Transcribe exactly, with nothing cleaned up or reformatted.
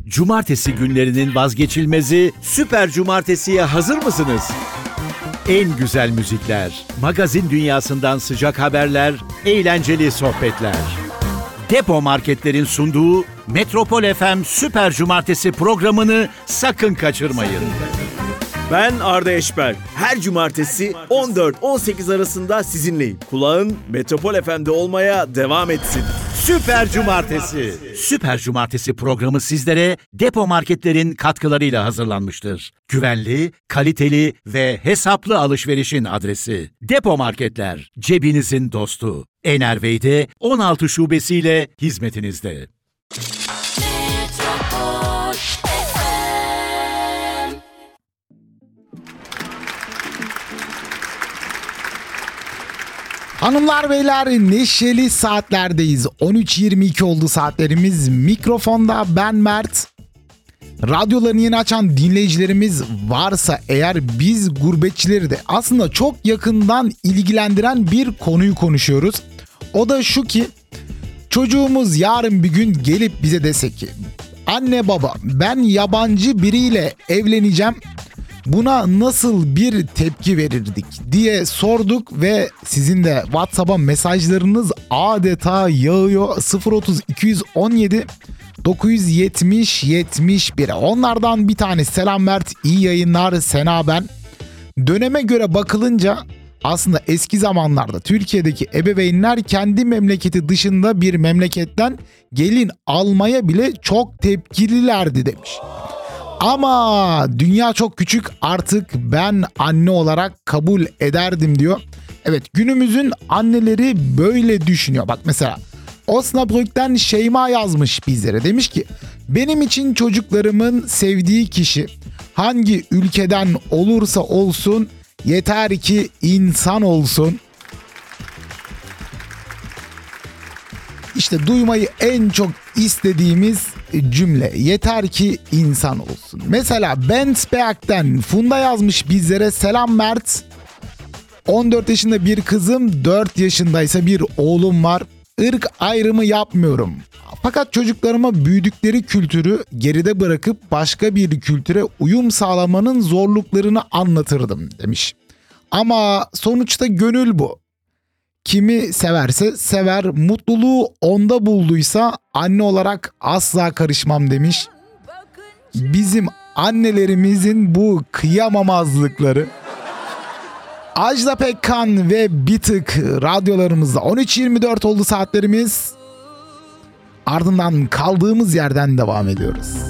Cumartesi günlerinin vazgeçilmezi Süper Cumartesi'ye hazır mısınız? En güzel müzikler, magazin dünyasından sıcak haberler, eğlenceli sohbetler. Depo Marketler'in sunduğu Metropol F M Süper Cumartesi programını sakın kaçırmayın. Ben Arda Eşber. Her cumartesi on dört on sekiz arasında sizinleyim. Kulağın Metropol F M'de olmaya devam etsin. Süper Cumartesi. Süper Cumartesi programı sizlere Depo Marketler'in katkılarıyla hazırlanmıştır. Güvenli, kaliteli ve hesaplı alışverişin adresi. Depo Marketler, cebinizin dostu. Enervey'de on altı şubesiyle hizmetinizde. Hanımlar beyler, neşeli saatlerdeyiz. on üç yirmi iki oldu saatlerimiz. Mikrofonda ben Mert. Radyolarını yeni açan dinleyicilerimiz varsa eğer, biz gurbetçileri de aslında çok yakından ilgilendiren bir konuyu konuşuyoruz. O da şu ki, çocuğumuz yarın bir gün gelip bize dese ki, anne baba ben yabancı biriyle evleneceğim, buna nasıl bir tepki verirdik diye sorduk ve sizin de WhatsApp'a mesajlarınız adeta yağıyor. sıfır otuz iki on yedi dokuz yüz yetmiş yetmiş bir. Onlardan bir tane selam Mert, iyi yayınlar, Sena ben. Döneme göre bakılınca aslında eski zamanlarda Türkiye'deki ebeveynler kendi memleketi dışında bir memleketten gelin almaya bile çok tepkililerdi demiş. Ama dünya çok küçük, artık ben anne olarak kabul ederdim diyor. Evet, günümüzün anneleri böyle düşünüyor. Bak mesela Osnabrück'ten Şeyma yazmış bizlere, demiş ki benim için çocuklarımın sevdiği kişi hangi ülkeden olursa olsun yeter ki insan olsun. İşte duymayı en çok istediğimiz cümle, yeter ki insan olsun. Mesela Bensberg'den Funda yazmış bizlere, selam Mert. on dört yaşında bir kızım, dört yaşındaysa bir oğlum var. Irk ayrımı yapmıyorum. Fakat çocuklarıma büyüdükleri kültürü geride bırakıp başka bir kültüre uyum sağlamanın zorluklarını anlatırdım demiş. Ama sonuçta gönül bu. Kimi severse sever, mutluluğu onda bulduysa anne olarak asla karışmam demiş. Bizim annelerimizin bu kıyamamazlıkları. Ajda Pekkan ve Bir Tık radyolarımızda on üç yirmi dört oldu saatlerimiz. Ardından kaldığımız yerden devam ediyoruz.